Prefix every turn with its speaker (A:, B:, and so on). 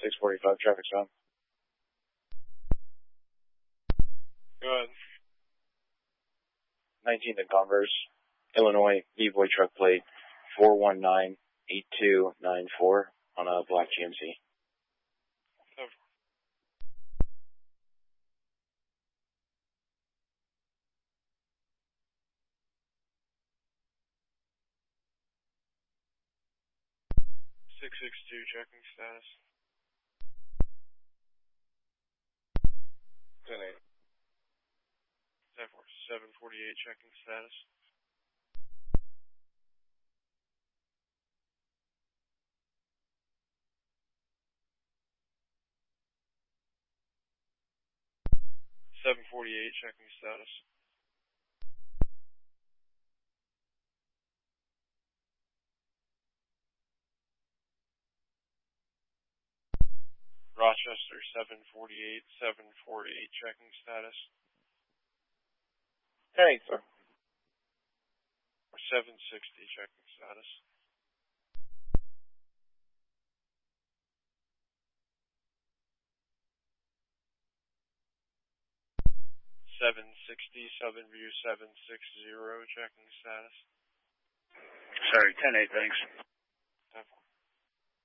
A: 645 traffic stop.
B: Go ahead.
A: 19th and Converse, Illinois, V-Boy truck plate 4198294 on a black GMC.
B: Over. (662) checking status.
C: 10-8.
B: 748 checking status. 748 checking status. 748, 748 checking status.
A: 10-8, sir.
B: 760 checking status. 760, Southern View 760 checking status.
C: Sorry, 10-8, thanks.
B: 10-4.